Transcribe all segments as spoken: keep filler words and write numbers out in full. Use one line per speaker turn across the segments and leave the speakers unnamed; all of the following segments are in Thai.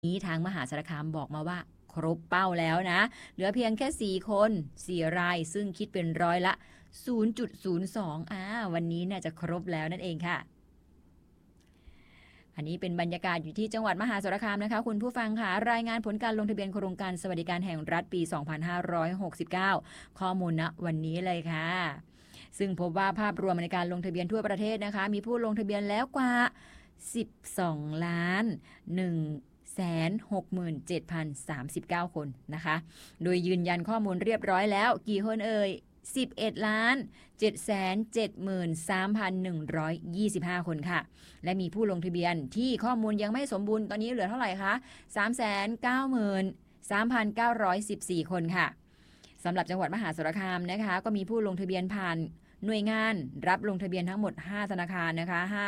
นี้ทางมหาสารคามบอกมาว่าครบเป้าแล้วนะเหลือเพียงแค่สี่คนสี่รายซึ่งคิดเป็นร้อยละ ศูนย์จุดศูนย์สอง อ่าวันนี้น่าจะครบแล้วนั่นเองค่ะอันนี้เป็นบรรยากาศอยู่ที่จังหวัดมหาสารคามนะคะคุณผู้ฟังค่ะรายงานผลการลงทะเบียนโครงการสวัสดิการแห่งรัฐปี สองพันห้าร้อยหกสิบเก้า ข้อมูลณวันนี้เลยค่ะซึ่งพบว่าภาพรวมในการลงทะเบียนทั่วประเทศนะคะมีผู้ลงทะเบียนแล้วกว่าสิบสองล้านหนึ่งแสนหกหมื่นเจ็ดพันสามสิบเก้า คนนะคะโดยยืนยันข้อมูลเรียบร้อยแล้วกี่คนเอ่ยสิบเอ็ดล้านเจ็ดแสนเจ็ดหมื่นสามพันหนึ่งร้อยยี่สิบห้า คนค่ะและมีผู้ลงทะเบียนที่ข้อมูลยังไม่สมบูรณ์ตอนนี้เหลือเท่าไหร่คะ สามแสนเก้าหมื่นสามพันเก้าร้อยสิบสี่ คนค่ะสำหรับจังหวัดมหาสารคามนะคะก็มีผู้ลงทะเบียนผ่านหน่วยงานรับลงทะเบียนทั้งหมดห้าธนาคารนะคะ5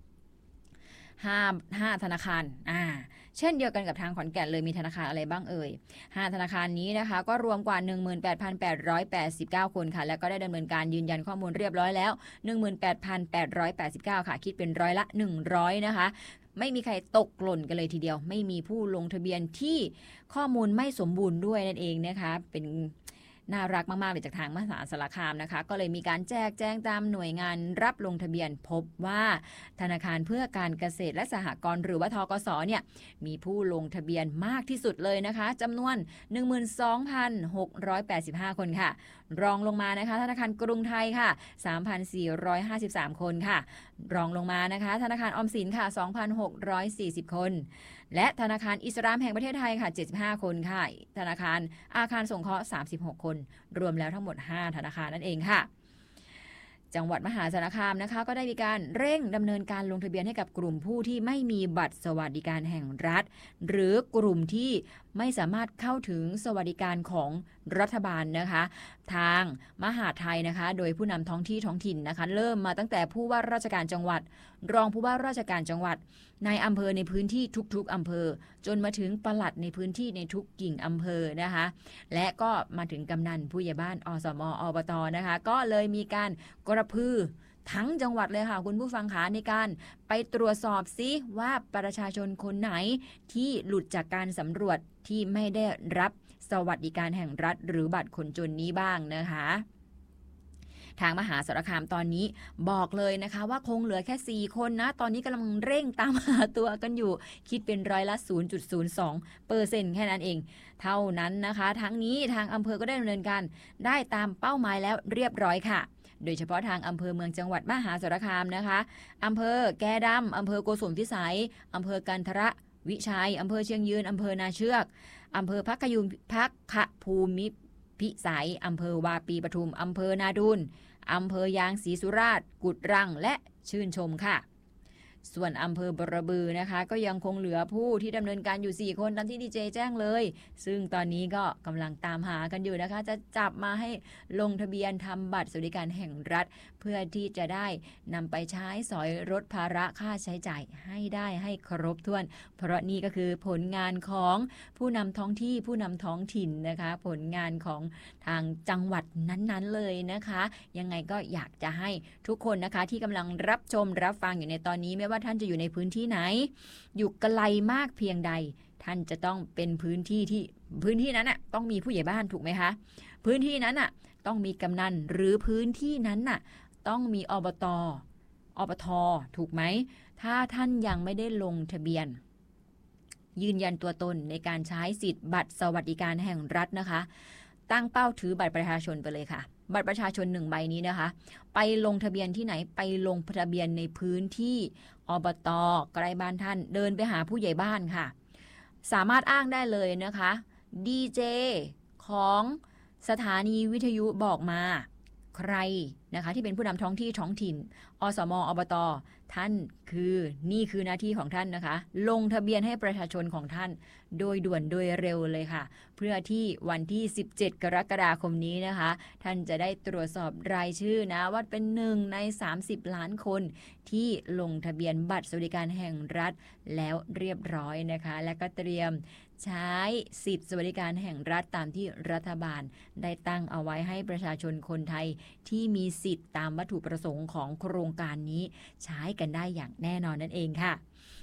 5 5ธนาคารอ่าเช่นเดียวกันกับทางขอนแก่นเลยมีธนาคารอะไรบ้างเอ่ยห้าธนาคารนี้นะคะก็รวมกว่า หนึ่งหมื่นแปดพันแปดร้อยแปดสิบเก้า คนค่ะแล้วก็ได้ดำเนินการยืนยันข้อมูลเรียบร้อยแล้ว หนึ่งหมื่นแปดพันแปดร้อยแปดสิบเก้า ค่ะคิดเป็นร้อยละหนึ่งร้อยนะคะไม่มีใครตกหล่นกันเลยทีเดียวไม่มีผู้ลงทะเบียนที่ข้อมูลไม่สมบูรณ์ด้วยนั่นเองนะคะเป็นน่ารักมากๆเลยจากทางมหาสารคามนะคะก็เลยมีการแจกแจงตามหน่วยงานรับลงทะเบียนพบว่าธนาคารเพื่อการเกษตรและสหกรณ์หรือว่าธกสเนี่ยมีผู้ลงทะเบียนมากที่สุดเลยนะคะจำนวน หนึ่งหมื่นสองพันหกร้อยแปดสิบห้า คนค่ะรองลงมานะคะธนาคารกรุงไทยค่ะ สามพันสี่ร้อยห้าสิบสาม คนค่ะรองลงมานะคะธนาคารออมสินค่ะ สองพันหกร้อยสี่สิบ คนและธนาคารอิสลามแห่งประเทศไทยค่ะเจ็ดสิบห้าคนค่ะธนาคารอาคารสงเคราะห์สามสิบหกคนรวมแล้วทั้งหมดห้าธนาคารนั่นเองค่ะจังหวัดมหาสารคามนะคะก็ได้มีการเร่งดำเนินการลงทะเบียนให้กับกลุ่มผู้ที่ไม่มีบัตรสวัสดิการแห่งรัฐหรือกลุ่มที่ไม่สามารถเข้าถึงสวัสดิการของรัฐบาลนะคะทางมหาดไทยนะคะโดยผู้นำท้องที่ท้องถิ่นนะคะเริ่มมาตั้งแต่ผู้ว่าราชการจังหวัดรองผู้ว่าราชการจังหวัดนายอำเภอในพื้นที่ทุกๆอำเภอจนมาถึงปลัดในพื้นที่ในทุกกิ่งอำเภอนะคะและก็มาถึงกำนันผู้ใหญ่บ้านอสมอบตนะคะก็เลยมีการกระพือทั้งจังหวัดเลยค่ะคุณผู้ฟังคะในการไปตรวจสอบซิว่าประชาชนคนไหนที่หลุดจากการสำรวจที่ไม่ได้รับสวัสดิการแห่งรัฐหรือบัตรคนจนนี้บ้างนะคะทางมหาสารคามตอนนี้บอกเลยนะคะว่าคงเหลือแค่สี่คนนะตอนนี้กำลังเร่งตามหาตัวกันอยู่คิดเป็นร้อยละ ศูนย์จุดศูนย์สองเปอร์เซ็นต์ แค่นั้นเองเท่านั้นนะคะทั้งนี้ทางอำเภอก็ได้ดำเนินการได้ตามเป้าหมายแล้วเรียบร้อยค่ะโดยเฉพาะทางอำเภอเมืองจังหวัดมหาสารคามนะคะอำเภอแกดำอำเภอโกสุมพิสัยอำเภอกันทระวิชัยอำเภอเชียงยืนอำเภอนาเชือกอำเภอพักขยุมพักขภูมิพิสัยอำเภอวาปีปทุมอำเภอนาดุลอำเภอยางศรีสุราษฎร์กุดรังและชื่นชมค่ะส่วนอำเภอบรบือนะคะก็ยังคงเหลือผู้ที่ดำเนินการอยู่สี่คนตามที่ดีเจแจ้งเลยซึ่งตอนนี้ก็กำลังตามหากันอยู่นะคะจะจับมาให้ลงทะเบียนทำบัตรสวัสดิการแห่งรัฐเพื่อที่จะได้นำไปใช้สอยลดภาระค่าใช้จ่ายให้ได้ให้ครบถ้วนเพราะนี่ก็คือผลงานของผู้นำท้องที่ผู้นำท้องถิ่นนะคะผลงานของทางจังหวัดนั้นๆเลยนะคะยังไงก็อยากจะให้ทุกคนนะคะที่กำลังรับชมรับฟังอยู่ในตอนนี้ไม่ว่าท่านจะอยู่ในพื้นที่ไหนอยู่ไกลมากเพียงใดท่านจะต้องเป็นพื้นที่ที่พื้นที่นั้นน่ะต้องมีผู้ใหญ่บ้านถูกไหมคะพื้นที่นั้นน่ะต้องมีกำนันหรือพื้นที่นั้นน่ะต้องมีอบต.อบท.ถูกไหมถ้าท่านยังไม่ได้ลงทะเบียนยืนยันตัวตนในการใช้สิทธิ์บัตรสวัสดิการแห่งรัฐนะคะตั้งเป้าถือบัตรประชาชนไปเลยค่ะบัตรประชาชนหนึ่งใบนี้นะคะไปลงทะเบียนที่ไหนไปลงทะเบียนในพื้นที่อบต.ใกล้บ้านท่านเดินไปหาผู้ใหญ่บ้านค่ะสามารถอ้างได้เลยนะคะดีเจของสถานีวิทยุบอกมาใครนะคะที่เป็นผู้นำท้องที่ท้องถิ่นอสมอบต.ท่านคือนี่คือหน้าที่ของท่านนะคะลงทะเบียนให้ประชาชนของท่านโดยด่วนโดยเร็วเลยค่ะเพื่อที่วันที่สิบเจ็ดกรกฎาคมนี้นะคะท่านจะได้ตรวจสอบรายชื่อนะว่าเป็นหนึ่งในสามสิบล้านคนที่ลงทะเบียนบัตรสวัสดิการแห่งรัฐแล้วเรียบร้อยนะคะและก็เตรียมใช้สิทธิสวัสดิการแห่งรัฐตามที่รัฐบาลได้ตั้งเอาไว้ให้ประชาชนคนไทยที่มีสิทธิ์ตามวัตถุประสงค์ของโครงการนี้ใช้กันได้อย่างแน่นอนนั่นเองค่ะ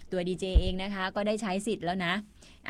ตัวดีเจเองนะคะก็ได้ใช้สิทธิ์แล้วนะ